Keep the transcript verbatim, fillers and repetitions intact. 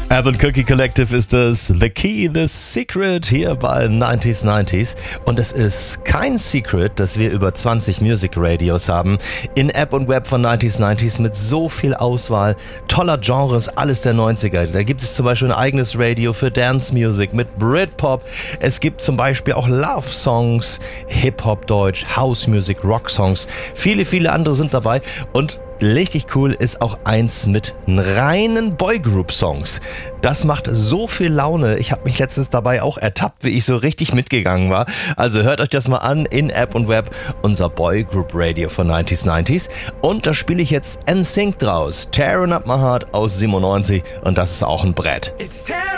Urban Cookie Collective ist es, The Key, The Secret hier bei neunzig neunzig. Und es ist kein Secret, dass wir über zwanzig Music Radios haben. In App und Web von neunzig neunzig mit so viel Auswahl, toller Genres, alles der neunziger. Da gibt es zum Beispiel ein eigenes Radio für Dance Music mit Britpop. Es gibt zum Beispiel auch Love Songs, Hip-Hop Deutsch, House Music, Rock Songs. Viele, viele andere sind dabei und richtig cool ist auch eins mit reinen Boygroup-Songs. Das macht so viel Laune. Ich habe mich letztens dabei auch ertappt, wie ich so richtig mitgegangen war. Also hört euch das mal an in App und Web, unser Boygroup-Radio von neunzig neunzig. Und da spiele ich jetzt N Sync draus. Tearing Up My Heart aus siebenundneunzig und das ist auch ein Brett. It's tearing